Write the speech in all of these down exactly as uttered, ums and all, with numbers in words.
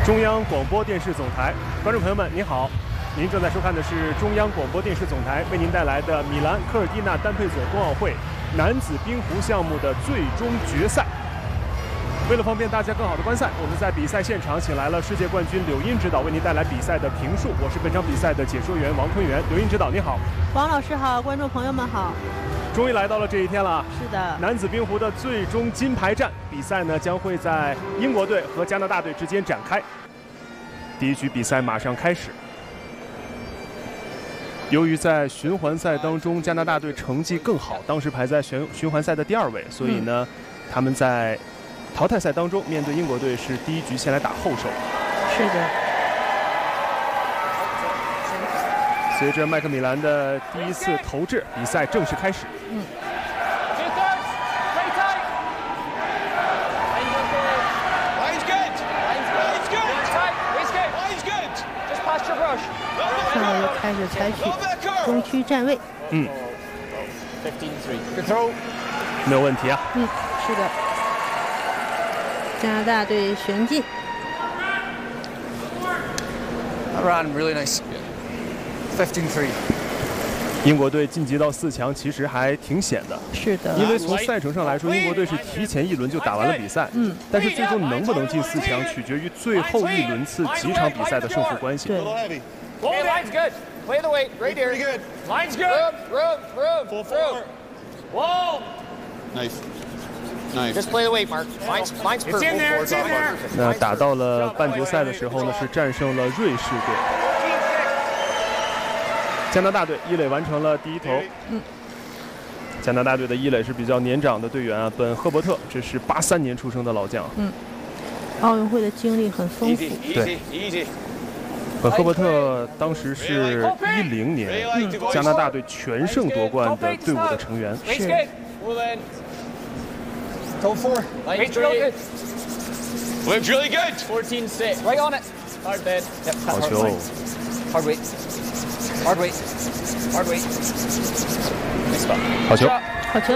中央广播电视总台，观众朋友们，您好，您正在收看的是中央广播电视总台为您带来的米兰科尔蒂纳单佩佐冬奥会男子冰壶项目的最终决赛。为了方便大家更好的观赛，我们在比赛现场请来了世界冠军柳茵指导为您带来比赛的评述。我是本场比赛的解说员王坤元。柳茵指导，你好。 王老师好，观众朋友们好。 终于来到了这一天了。 是的， 男子冰壶的最终金牌战比赛呢，将会在英国队和加拿大队之间展开。第一局比赛马上开始。由于在循环赛当中，加拿大队成绩更好，当时排在循循环赛的第二位，所以呢，嗯、他们在淘汰赛当中面对英国队是第一局先来打后手。 是的。 随着麦克米兰的第一次投掷，比赛正式开始。嗯。 现在又开始采取中区站位。 嗯。没有问题啊。 嗯，是的。加拿大队旋进。 Run really nice. fifteen three。 英国队晋级到四强其实还挺险的。 是的。 因为从赛程上来说，英国队是提前一轮就打完了比赛。 嗯。 但是最终能不能进四强，取决于最后一轮次几场比赛的胜负关系。 对。 Okay, line's good. Play the weight right here. Pretty good. Line's good. Room, room, room, Four, four. room. Whoa. Nice. Nice. Just play the weight, Mark. Line's, line's It's in there. It's in there. 那打到了半决赛的时候呢，是战胜了瑞士队。加拿大队伊磊完成了第一投。 嗯。 加拿大队的伊磊是比较年长的队员啊，本赫伯特，这是八三年出生的老将。 嗯。奥运会的经历很丰富。 对。本赫伯特当时是一零年加拿大队全胜夺冠的队伍的成员。 是。 Go four. Weight's real good. Weight's really good. fourteen six. Right on it. Hard bed. Yep. 好球。 Hard weight. Hard weight. Hard weight. Nice spot. 好球。 好球。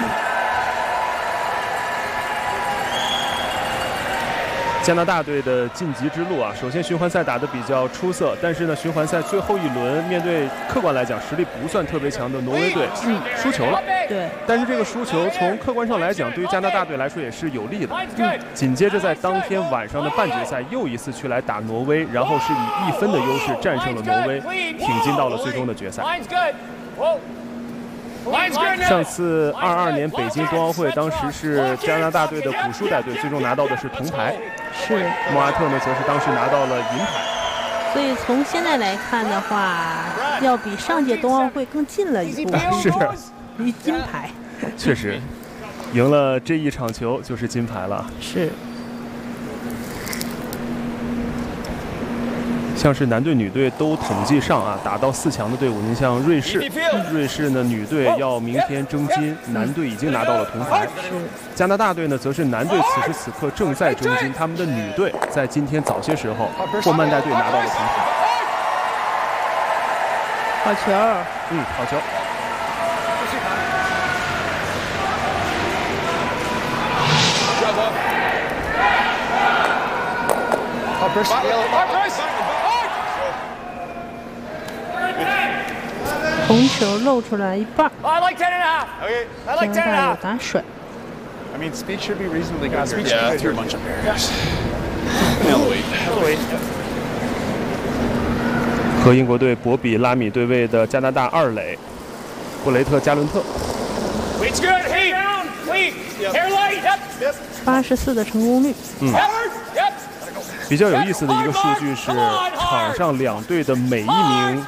加拿大队的晋级之路啊，首先循环赛打得比较出色，但是呢，循环赛最后一轮面对客观来讲实力不算特别强的挪威队，嗯，输球了。 对。 但是这个输球从客观上来讲，对于加拿大队来说也是有利的。嗯。紧接着在当天晚上的半决赛又一次去来打挪威，然后是以一分的优势战胜了挪威，挺进到了最终的决赛。上次二二年北京冬奥会，当时是加拿大队的古舒代队最终拿到的是铜牌。 是。 莫阿特呢，则是当时拿到了银牌。 所以从现在来看的话，要比上届冬奥会更近了一步。 是。 离金牌。 确实，赢了这一场球就是金牌了。 是。 像是男队、女队都统计上啊，打到四强的队伍，您像瑞士，瑞士呢女队要明天争金，男队已经拿到了铜牌。加拿大队呢，则是男队此时此刻正在争金，他们的女队在今天早些时候，霍曼代队拿到了铜牌。 好球！ 嗯，好球。 红球露出来一半。 I like ten and a half. Okay. I like ten and a 加拿大有 half. 打甩。 I mean, speed should be reasonably good. Speed yeah, should be a bunch of barriers. Nail the weight. Nail the weight. 和英国队博比拉米对位的加拿大二垒布雷特加伦特。 Weight's good. Hey, down. Weight. Hair light. Yep. 八十四的成功率。 嗯。 Yep. 比较有意思的一个数据是，场上两队的每一名